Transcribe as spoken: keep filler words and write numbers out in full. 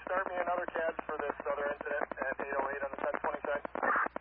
start me another C A D for this other incident at eight oh eight on the ten twenty side?